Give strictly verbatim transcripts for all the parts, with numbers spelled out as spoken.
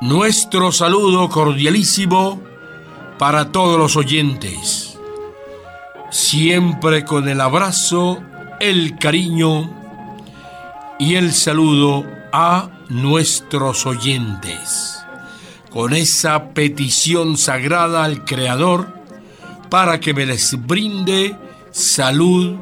Nuestro saludo cordialísimo para todos los oyentes, siempre con el abrazo, el cariño y el saludo a nuestros oyentes, con esa petición sagrada al Creador para que me les brinde salud,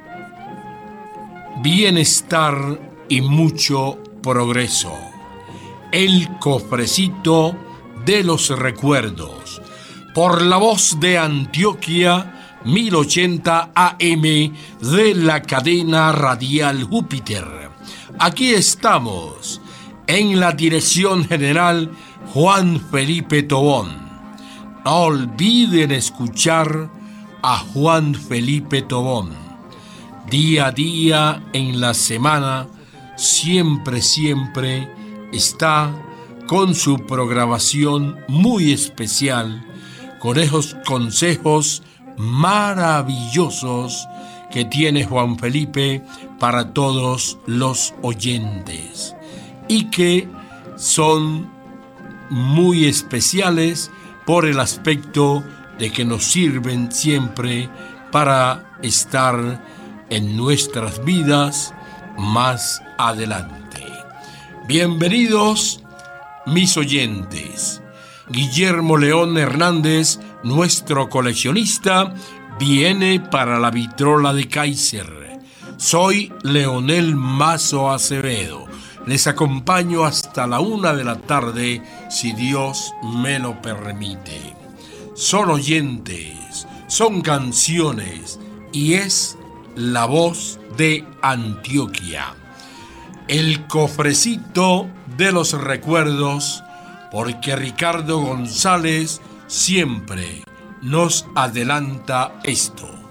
bienestar y mucho progreso. El cofrecito de los recuerdos, por la voz de Antioquia mil ochenta A M de la cadena radial Júpiter. Aquí estamos, en la dirección general Juan Felipe Tobón. No olviden escuchar a Juan Felipe Tobón. Día a día en la semana, siempre, siempre está con su programación muy especial, con esos consejos maravillosos que tiene Juan Felipe para todos los oyentes y que son muy especiales por el aspecto de que nos sirven siempre para estar en nuestras vidas más adelante. Bienvenidos, mis oyentes. Guillermo León Hernández, nuestro coleccionista, viene para la vitrola de Kaiser. Soy Leonel Mazo Acevedo. Les acompaño hasta la una de la tarde, si Dios me lo permite. Son oyentes, son canciones y es la voz de Antioquia. El cofrecito de los recuerdos, porque Ricardo González siempre nos adelanta esto.